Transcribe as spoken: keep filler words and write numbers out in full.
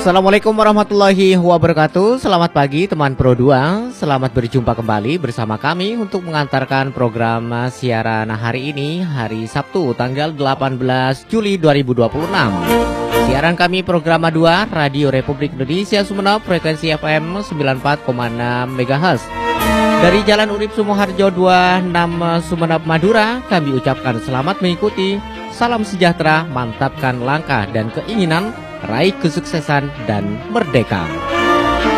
Assalamualaikum warahmatullahi wabarakatuh. Selamat pagi teman Pro dua. Selamat berjumpa kembali bersama kami untuk mengantarkan program siaran hari ini, hari Sabtu tanggal delapan belas Juli dua ribu dua puluh enam. Siaran kami program dua Radio Republik Indonesia Sumeneb, frekuensi F M sembilan puluh empat koma enam megahertz. Dari Jalan Urip Sumoharjo dua puluh enam Sumeneb Madura, kami ucapkan selamat mengikuti. Salam sejahtera, mantapkan langkah dan keinginan, raih kesuksesan dan merdeka.